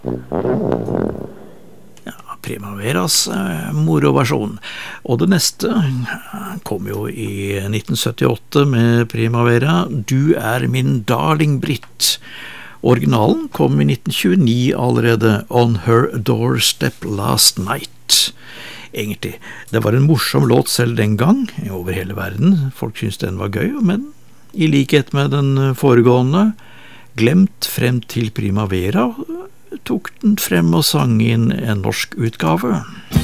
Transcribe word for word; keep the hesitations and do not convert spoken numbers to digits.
Primaveras eh, moroversjon. Og det neste kom jo i nitten syttiåtte med Primavera, Du er min darling Britt. Originalen kom i nitten tjueni allerede, On her doorstep last night. Egentlig, det var en morsom låt selv den gang, over hele verden. Folk syntes den var gøy, men i likhet med den foregående, glemt frem til Primavera, tok den frem og sang inn en norsk utgave.